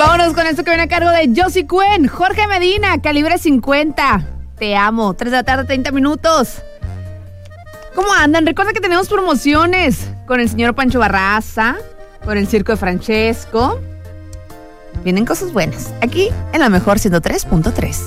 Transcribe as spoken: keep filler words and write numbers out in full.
Vámonos con esto que viene a cargo de Josie Cuen, Jorge Medina, Calibre cincuenta. Te amo. tres de la tarde, treinta minutos. ¿Cómo andan? Recuerda que tenemos promociones con el señor Pancho Barraza, con el Circo de Francesco. Vienen cosas buenas aquí en la mejor ciento tres punto tres.